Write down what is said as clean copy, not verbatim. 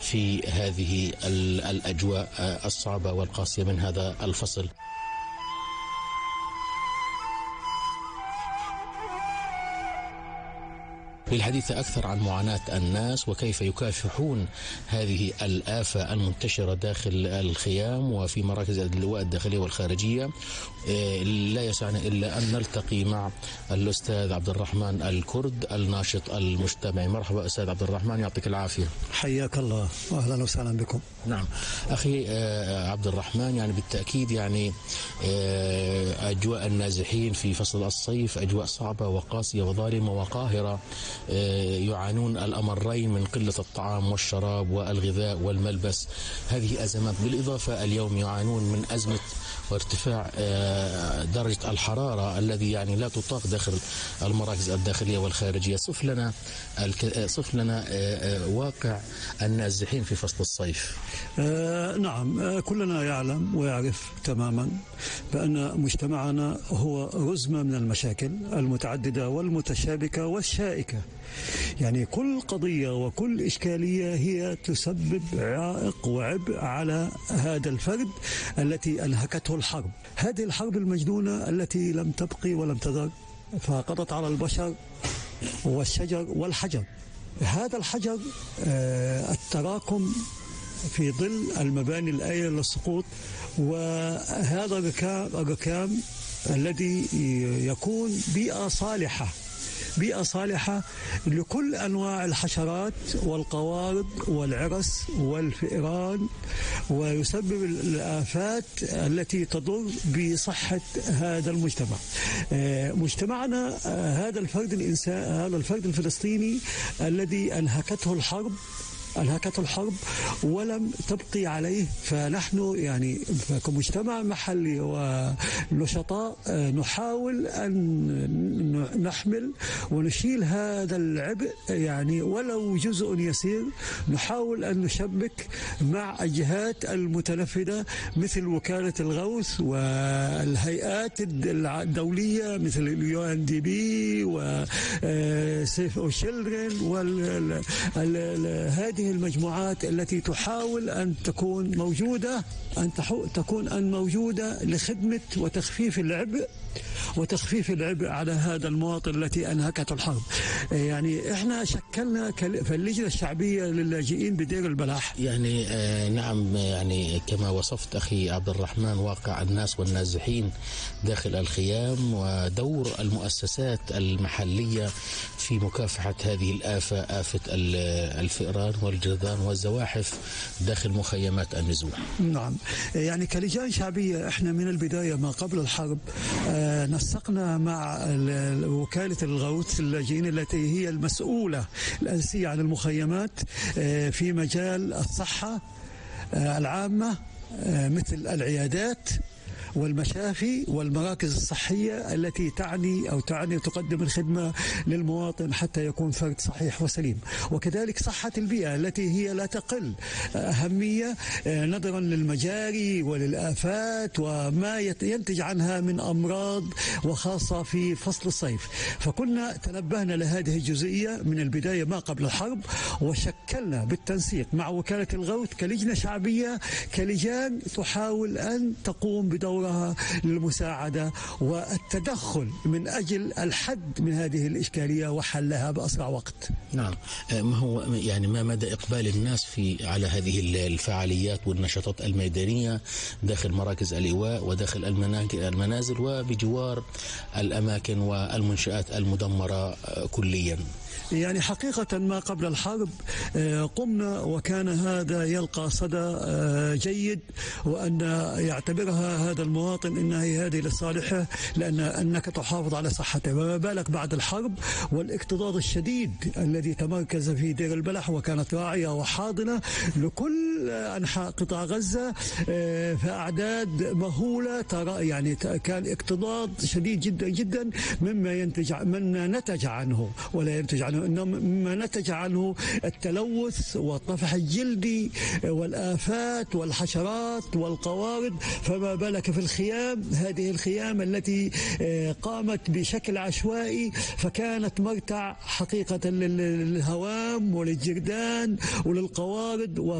في هذه الأجواء الصعبة والقاسية من هذا الفصل. للحديث أكثر عن معاناة الناس وكيف يكافحون هذه الآفة المنتشرة داخل الخيام وفي مراكز اللواء الداخلية والخارجية، لا يسعنا إلا أن نلتقي مع الأستاذ عبد الرحمن الكرد الناشط المجتمعي. مرحبا أستاذ عبد الرحمن، يعطيك العافية. حياك الله وأهلا وسهلا بكم. نعم أخي عبد الرحمن، يعني بالتأكيد يعني أجواء النازحين في فصل الصيف أجواء صعبة وقاسية وظالمة وقاهرة، يعانون الأمرين من قلة الطعام والشراب والغذاء والملبس. هذه أزمات، بالإضافة اليوم يعانون من أزمة وارتفاع درجة الحرارة الذي يعني لا تطاق داخل المراكز الداخلية والخارجية. صف لنا واقع النازحين في فصل الصيف. نعم، كلنا يعلم ويعرف تماما بأن مجتمعنا هو رزمة من المشاكل المتعددة والمتشابكة والشائكة. يعني كل قضية وكل إشكالية هي تسبب عائق وعبء على هذا الفرد التي أنهكته الحرب، هذه الحرب المجنونة التي لم تبقي ولم تذر، فقضت على البشر والشجر والحجر. هذا الحجر التراكم في ظل المباني الآية للسقوط، وهذا الركام الذي يكون بيئة صالحة لكل أنواع الحشرات والقوارض والعرس والفئران، ويسبب الآفات التي تضر بصحة هذا المجتمع. مجتمعنا هذا الفرد الفلسطيني الذي أنهكته الحرب ولم تبقي عليه، فنحن يعني كمجتمع محلي ونشطاء نحاول أن نحمل ونشيل هذا العبء، يعني ولو جزء يسير. نحاول أن نشبك مع الجهات المتنفذة مثل وكالة الغوث والهيئات الدولية مثل UNDP وسيف أو شيلدرن هذه المجموعات التي تحاول أن تكون موجودة لخدمة وتخفيف العبء على هذا المواطن التي أنهكته الحرب. يعني احنا شكلنا في اللجنة الشعبية للاجئين بدير البلح. يعني نعم، يعني كما وصفت أخي عبد الرحمن واقع الناس والنازحين داخل الخيام ودور المؤسسات المحلية في مكافحة هذه الآفة، آفة الفئران والجرذان والزواحف داخل مخيمات النزوح. نعم، يعني كلجان شعبية احنا من البداية ما قبل الحرب نسقنا مع وكالة الغوث اللاجئين التي هي المسؤولة الأساسية عن المخيمات في مجال الصحة العامة مثل العيادات والمشافي والمراكز الصحية التي تعني تقدم الخدمة للمواطن حتى يكون فرد صحيح وسليم، وكذلك صحة البيئة التي هي لا تقل أهمية نظرا للمجاري وللآفات وما ينتج عنها من أمراض، وخاصة في فصل الصيف. فكنا تنبهنا لهذه الجزئية من البداية ما قبل الحرب، وشكلنا بالتنسيق مع وكالة الغوث كلجنة شعبية كلجان تحاول أن تقوم بدور للمساعدة والتدخل من أجل الحد من هذه الإشكالية وحلها بأسرع وقت. نعم، ما مدى إقبال الناس على هذه الفعاليات والنشاطات الميدانية داخل مراكز اللواء وداخل المنازل وبجوار الأماكن والمنشآت المدمرة كليا؟ يعني حقيقة ما قبل الحرب قمنا وكان هذا يلقى صدى جيد، وأن يعتبرها هذا المواطن أنها هذه لصالحه أنك تحافظ على صحته. وما بالك بعد الحرب والاكتظاظ الشديد الذي تمركز في دير البلح، وكانت راعية وحاضنة لكل أنحاء قطاع غزة فأعداد مهولة. يعني كان اكتظاظ شديد جدا جدا مما نتج عنه ولا ينتج عنه، مما نتج عنه التلوث والطفح الجلدي والآفات والحشرات والقوارض. فما بالك في الخيام، هذه الخيام التي قامت بشكل عشوائي، فكانت مرتع حقيقة للهوام وللجرذان وللقوارض